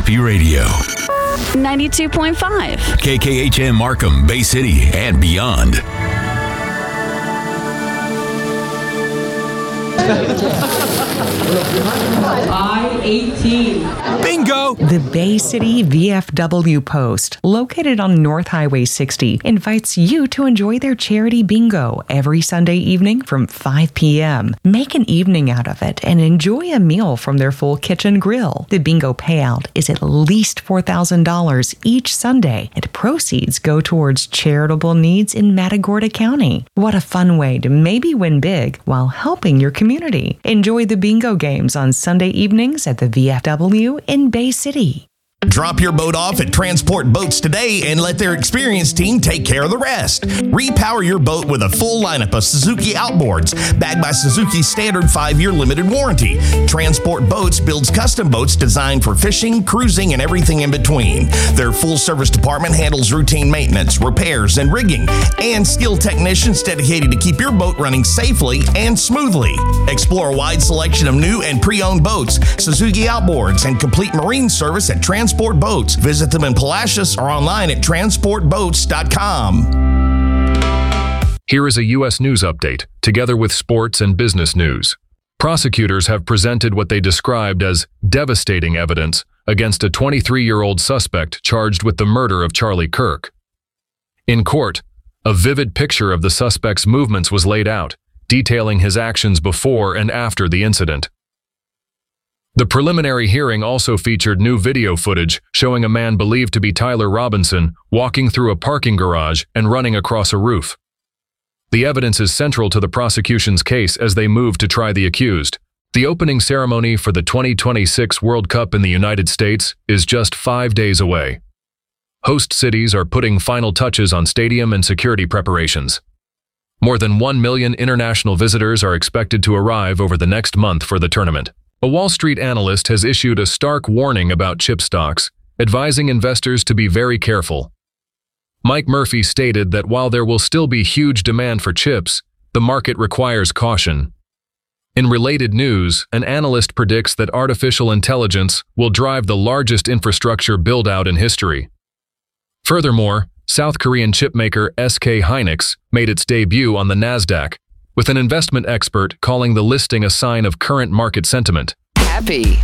Happy Radio. 92.5. KKHM Markham, Bay City, and beyond. I-18. Bingo! The Bay City VFW Post, located on North Highway 60, invites you to enjoy their charity bingo every Sunday evening from 5 p.m. Make an evening out of it and enjoy a meal from their full kitchen grill. The bingo payout is at least $4,000 each Sunday, and proceeds go towards charitable needs in Matagorda County. What a fun way to maybe win big while helping your community. Enjoy the bingo games on Sunday evenings at the VFW in Bay City. Drop your boat off at Transport Boats today and let their experienced team take care of the rest. Repower your boat with a full lineup of Suzuki outboards, backed by Suzuki's standard 5-year limited warranty. Transport Boats builds custom boats designed for fishing, cruising, and everything in between. Their full-service department handles routine maintenance, repairs, and rigging, and skilled technicians dedicated to keep your boat running safely and smoothly. Explore a wide selection of new and pre-owned boats, Suzuki outboards, and complete marine service at Transport Boats. Visit them in Palacios or online at transportboats.com. Here is a U.S. news update, together with sports and business news. Prosecutors have presented what they described as devastating evidence against a 23-year-old suspect charged with the murder of Charlie Kirk. In court, a vivid picture of the suspect's movements was laid out, detailing his actions before and after the incident. The preliminary hearing also featured new video footage showing a man believed to be Tyler Robinson walking through a parking garage and running across a roof. The evidence is central to the prosecution's case as they move to try the accused. The opening ceremony for the 2026 World Cup in the United States is just 5 days away. Host cities are putting final touches on stadium and security preparations. More than 1 million international visitors are expected to arrive over the next month for the tournament. A Wall Street analyst has issued a stark warning about chip stocks, advising investors to be very careful. Mike Murphy stated that while there will still be huge demand for chips, the market requires caution. In related news, an analyst predicts that artificial intelligence will drive the largest infrastructure build-out in history. Furthermore, South Korean chipmaker SK Hynix made its debut on the Nasdaq, with an investment expert calling the listing a sign of current market sentiment. Happy